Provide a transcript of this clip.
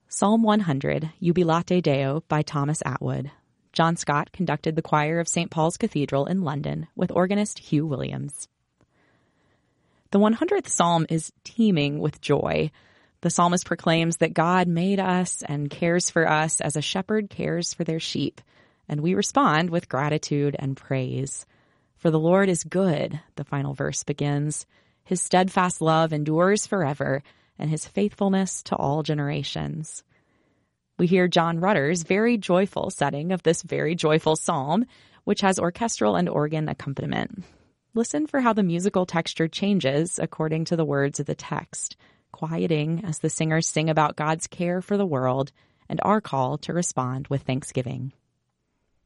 Psalm 100, Jubilate Deo by Thomas Atwood. John Scott conducted the choir of St. Paul's Cathedral in London with organist Hugh Williams. The 100th Psalm is teeming with joy. The psalmist proclaims that God made us and cares for us as a shepherd cares for their sheep, and we respond with gratitude and praise. For the Lord is good, the final verse begins. His steadfast love endures forever, and his faithfulness to all generations. We hear John Rutter's very joyful setting of this very joyful psalm, which has orchestral and organ accompaniment. Listen for how the musical texture changes according to the words of the text, quieting as the singers sing about God's care for the world and our call to respond with thanksgiving.